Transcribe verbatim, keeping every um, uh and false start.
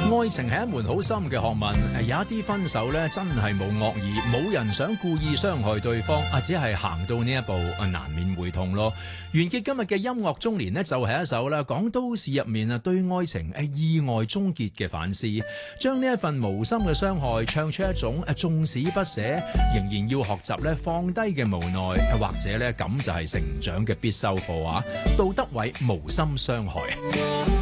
愛情係一門好深嘅學問，有一啲分手咧真係冇惡意，冇人想故意傷害對方，啊只係行到呢一步，啊難免會痛咯。完結今日嘅音樂中年呢，就係一首啦，講都市入面啊對愛情誒意外終結嘅反思，將呢一份無心嘅傷害唱出一種誒縱使不捨，仍然要學習咧放低嘅無奈，或者咧咁就係成長嘅必修課啊。杜德偉無心傷害。